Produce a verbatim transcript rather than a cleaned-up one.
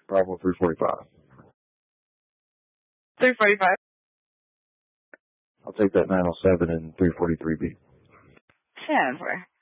Bravo three forty-five. three forty-five. I'll take that nine oh seven and three forty-three B. ten four.